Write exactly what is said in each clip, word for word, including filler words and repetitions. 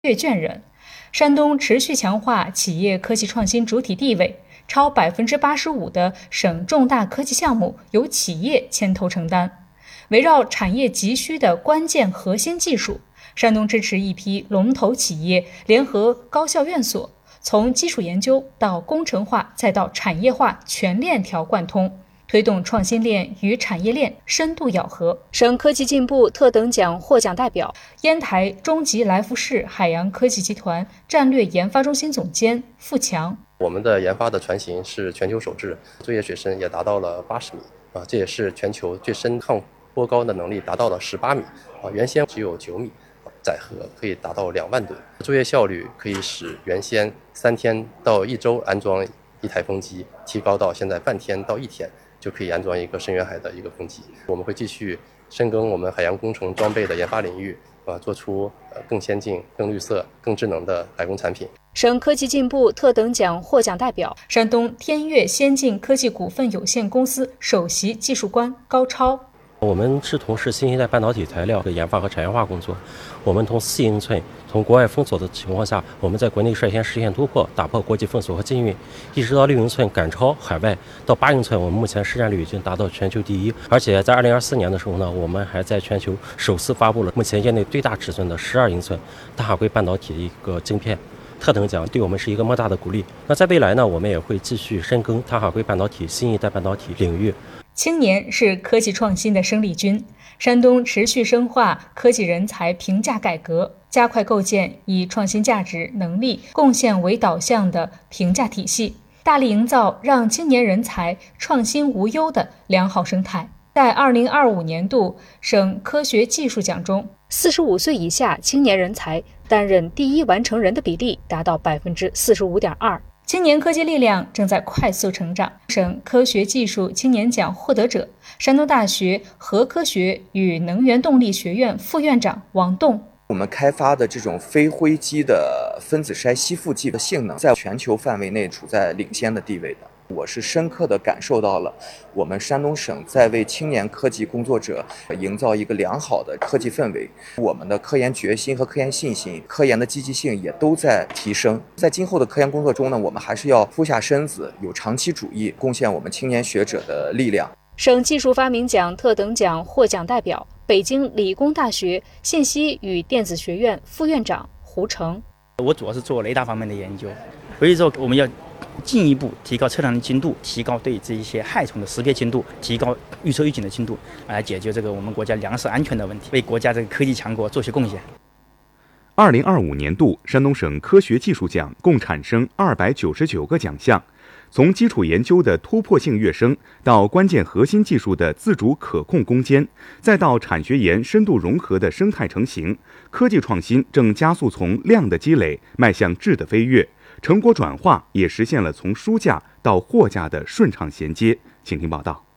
阅卷人。山东持续强化企业科技创新主体地位，超百分之八十五的省重大科技项目由企业牵头承担。围绕产业急需的关键核心技术，山东支持一批龙头企业联合高校院所，从基础研究到工程化再到产业化全链条贯通，推动创新链与产业链深度咬合。省科技进步特等奖获奖代表、烟台中级来福士海洋科技集团战略研发中心总监付强。 我们的研发的船型是全球首制，作业水深也达到了八十米啊，这也是全球最深抗波高的能力达到了十八米啊，原先只有九米，载荷可以达到两万吨，作业效率可以使原先三天到一周安装一台风机，提高到现在半天到一天就可以安装一个深远海的一个风机。我们会继续深耕我们海洋工程装备的研发领域，啊，做出更先进、更绿色、更智能的海工产品。 省科技进步特等奖获奖代表、山东天悦先进科技股份有限公司首席技术官高超。 我们是从事新一代半导体材料的研发和产业化工作。我们从四英寸从国外封锁的情况下，我们在国内率先实现突破，打破国际封锁和禁运，一直到六英寸赶超海外，到八英寸，我们目前市占率已经达到全球第一。而且在二零二四年的时候呢，我们还在全球首次发布了目前业内最大尺寸的十二英寸大海硅半导体的一个晶片。特等奖对我们是一个莫大的鼓励。那在未来呢，我们也会继续深耕碳化硅半导体新一代半导体领域。 青年是科技创新的生力军，山东持续深化科技人才评价改革，加快构建以创新价值、能力、贡献为导向的评价体系，大力营造让青年人才创新无忧的良好生态。在二零二五年度省科学技术奖中，四十五岁以下青年人才担任第一完成人的比例达到百分之四十五点二。青年科技力量正在快速成长。省科学技术青年奖获得者、山东大学核科学与能源动力学院副院长王栋。 我们开发的这种非硅基的分子筛吸附剂的性能，在全球范围内处在领先的地位的。我是深刻地感受到了我们山东省在为青年科技工作者营造一个良好的科技氛围，我们的科研决心和科研信心、科研的积极性也都在提升。在今后的科研工作中呢，我们还是要扑下身子，有长期主义，贡献我们青年学者的力量。 省技术发明奖特等奖获奖代表、北京理工大学信息与电子学院副院长胡成。 我主要是做雷达方面的研究，所以说我们要进一步提高测量的精度，提高对这一些害虫的识别精度，提高预测预警的精度，来解决这个我们国家粮食安全的问题，为国家这个科技强国做些贡献。 二零二五年度山东省科学技术奖共产生二百九十九个奖项，从基础研究的突破性跃升，到关键核心技术的自主可控攻坚，再到产学研深度融合的生态成型，科技创新正加速从量的积累迈向质的飞跃，成果转化也实现了从书架到货架的顺畅衔接。请听报道。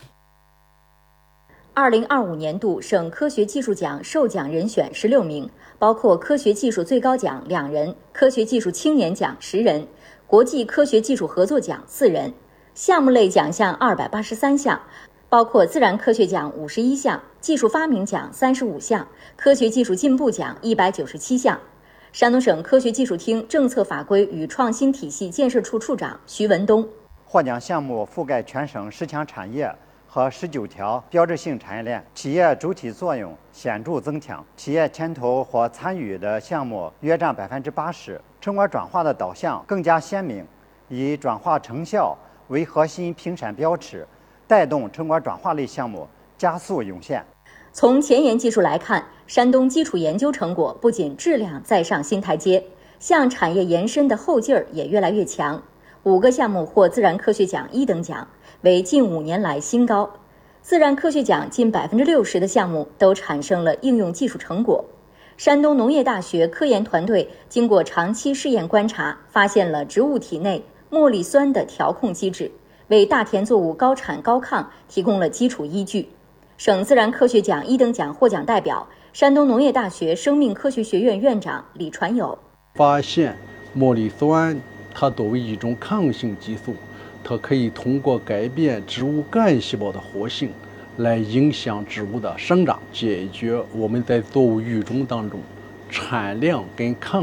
二零二五年度省科学技术奖受奖人选十六名，包括科学技术最高奖两人，科学技术青年奖十人，国际科学技术合作奖四人。项目类奖项二百八十三项，包括自然科学奖五十一项，技术发明奖三十五项，科学技术进步奖一百九十七项。山东省科学技术厅政策法规与创新体系建设处处长徐文东。 获奖项目覆盖全省十强产业和十九条标志性产业链，企业主体作用显著增强，企业牵头或参与的项目约占百分之八十，成果转化的导向更加鲜明，以转化成效为核心评审标尺，带动成果转化类项目加速涌现。 从前沿技术来看，山东基础研究成果不仅质量再上新台阶，向产业延伸的后劲儿也越来越强。五个项目获自然科学奖一等奖，为近五年来新高。自然科学奖近百分之六十的项目都产生了应用技术成果。山东农业大学科研团队经过长期试验观察，发现了植物体内茉莉酸的调控机制，为大田作物高产高抗提供了基础依据。省自然科学奖一等奖获奖代表、山东农业大学生命科学学院院长李传友。 发现茉莉酸它作为一种抗性激素，它可以通过改变植物干细胞的活性来影响植物的生长，解决我们在作物育种当中产量跟抗